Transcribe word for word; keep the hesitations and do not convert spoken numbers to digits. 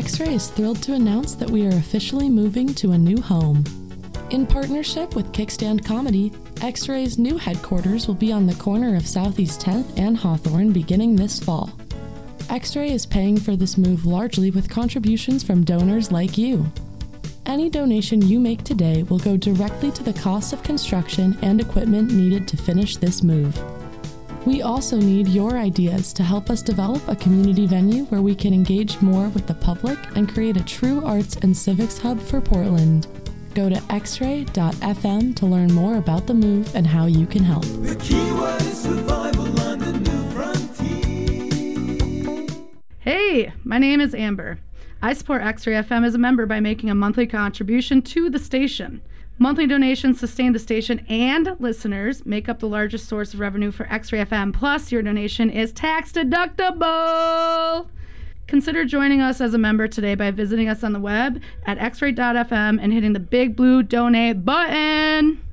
X-Ray is thrilled to announce that we are officially moving to a new home. In partnership with Kickstand Comedy, X-Ray's new headquarters will be on the corner of Southeast tenth and Hawthorne beginning this fall. X-Ray is paying for this move largely with contributions from donors like you. Any donation you make today will go directly to the cost of construction and equipment needed to finish this move. We also need your ideas to help us develop a community venue where we can engage more with the public and create a true arts and civics hub for Portland. Go to x ray dot f m to learn more about the move and how you can help. The keyword is survival on the new frontier. Hey, my name is Amber. I support X-Ray F M as a member by making a monthly contribution to the station. Monthly donations sustain the station, and listeners make up the largest source of revenue for X-Ray F M. Plus, your donation is tax deductible. Consider joining us as a member today by visiting us on the web at x ray dot f m and hitting the big blue donate button.